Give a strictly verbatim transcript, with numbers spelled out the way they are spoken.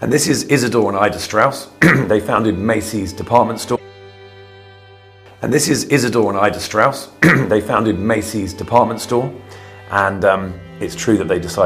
And this is Isidore and Ida Strauss. They founded Macy's department store. And this is Isidore and Ida Strauss. They founded Macy's department store. And um, it's true that they decided